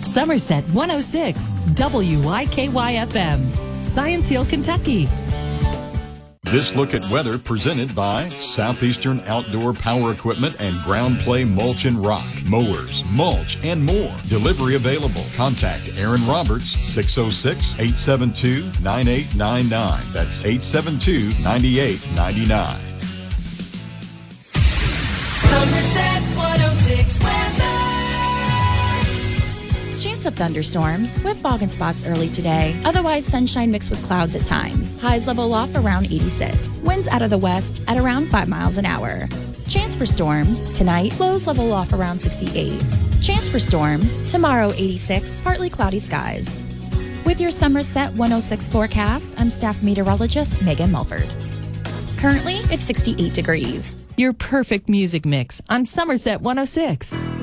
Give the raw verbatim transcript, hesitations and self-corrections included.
Somerset one oh six, W Y K Y F M, Science Hill, Kentucky. This look at weather presented by Southeastern Outdoor Power Equipment and Ground Play Mulch and Rock, mowers, mulch, and more. Delivery available. Contact Aaron Roberts, six oh six, eight seven two, nine eight nine nine. That's eight seven two, nine eight nine nine. Somerset one oh six weather. Chance of thunderstorms with fog and spots early today. Otherwise, sunshine mixed with clouds at times. Highs level off around eighty-six. Winds out of the west at around five miles an hour. Chance for storms tonight. Lows level off around sixty-eight. Chance for storms tomorrow eighty-six. Partly cloudy skies. With your Somerset one oh six forecast, I'm staff meteorologist Megan Mulford. Currently, it's sixty-eight degrees. Your perfect music mix on Somerset one oh six.